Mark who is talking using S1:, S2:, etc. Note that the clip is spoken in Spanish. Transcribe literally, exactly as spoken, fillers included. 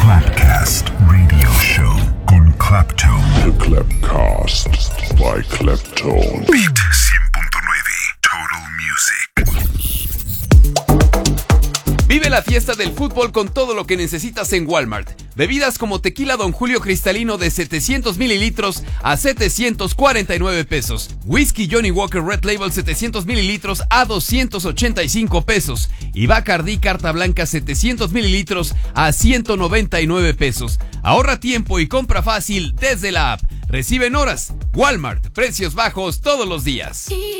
S1: Clapcast Radio Show con Claptone.
S2: The Clapcast by Claptone.
S1: Beat cien punto nueve Total Music.
S3: Vive la fiesta del fútbol con todo lo que necesitas en Walmart. Bebidas como tequila Don Julio cristalino de setecientos mililitros a setecientos cuarenta y nueve pesos. Whisky Johnny Walker Red Label setecientos mililitros a doscientos ochenta y cinco pesos. Y Bacardí Carta Blanca setecientos mililitros a ciento noventa y nueve pesos. Ahorra tiempo y compra fácil desde la app. Recibe en horas. Walmart, precios bajos todos los días.